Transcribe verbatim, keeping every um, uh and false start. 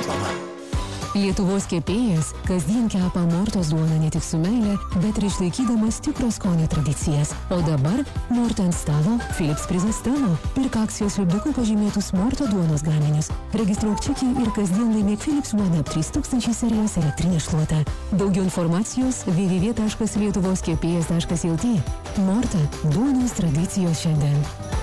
reklama. Lietuvos kepėjas kasdien kepa Mortos duoną ne tik su meile, bet ir išlaikydamas tikro skonio tradicijas. O dabar Morta ant stalo, Philips prizas tavo. Pirk akcijos lipduku pažymėtus Morto duonos gaminius. Registruok čekį ir kasdien laimėk Philips One Up trys tūkstančiai serijos elektrinę šluotą. Daugiau informacijos w w w taškas lietuvos kepėjas taškas l t. Morta – duonos tradicijos šiandien.